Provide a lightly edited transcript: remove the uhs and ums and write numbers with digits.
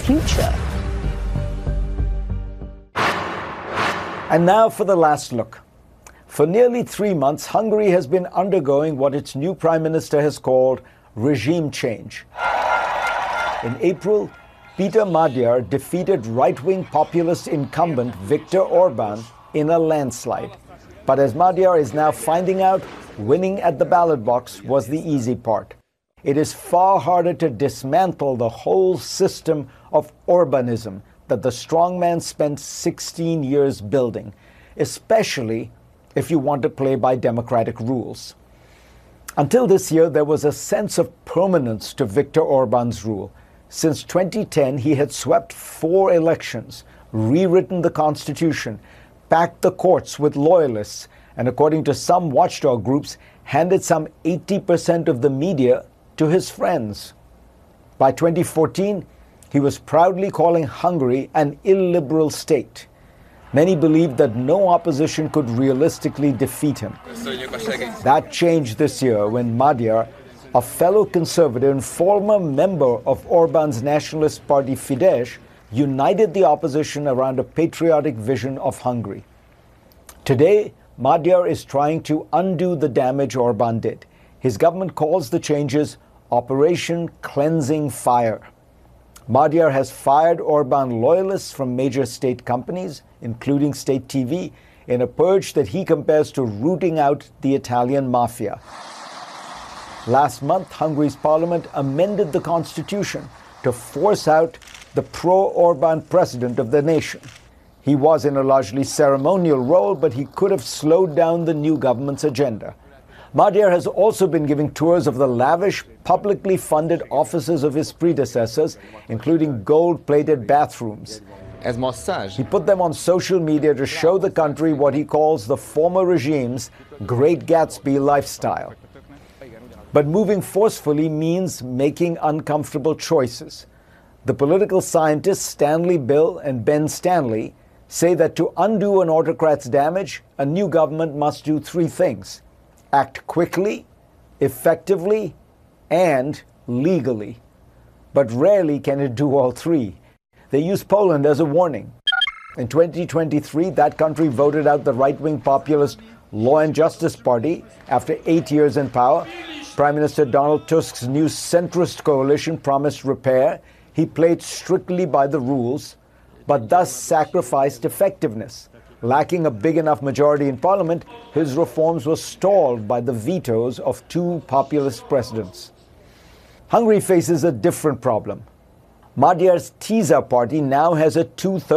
future. And now for the last look. For nearly 3 months, Hungary has been undergoing what its new prime minister has called regime change. In April, Peter Magyar defeated right-wing populist incumbent Viktor Orban in a landslide. But as Magyar is now finding out, winning at the ballot box was the easy part. It is far harder to dismantle the whole system of Orbanism that the strongman spent 16 years building, especially if you want to play by democratic rules. Until this year, there was a sense of permanence to Viktor Orban's rule. Since 2010, he had swept 4 elections, rewritten the constitution, packed the courts with loyalists, and according to some watchdog groups, handed some 80% of the media to his friends. By 2014, he was proudly calling Hungary an illiberal state. Many believed that no opposition could realistically defeat him. That changed this year when Magyar, a fellow conservative and former member of Orban's nationalist party Fidesz, united the opposition around a patriotic vision of Hungary. Today, Magyar is trying to undo the damage Orban did. His government calls the changes Operation Cleansing Fire. Magyar has fired Orban loyalists from major state companies, including state TV, in a purge that he compares to rooting out the Italian mafia. Last month, Hungary's parliament amended the constitution to force out the pro-Orban president of the nation. He was in a largely ceremonial role, but he could have slowed down the new government's agenda. Magyar has also been giving tours of the lavish, publicly funded offices of his predecessors, including gold-plated bathrooms. He put them on social media to show the country what he calls the former regime's Great Gatsby lifestyle. But moving forcefully means making uncomfortable choices. The political scientists Stanley Bill and Ben Stanley say that to undo an autocrat's damage, a new government must do 3 things: act quickly, effectively, and legally. But rarely can it do all 3. They use Poland as a warning. In 2023, that country voted out the right-wing populist Law and Justice Party after 8 years in power. Prime Minister Donald Tusk's new centrist coalition promised repair. He played strictly by the rules, but thus sacrificed effectiveness. Lacking a big enough majority in parliament, his reforms were stalled by the vetoes of 2 populist presidents. Hungary faces a different problem. Magyar's TISA party now has a 2/3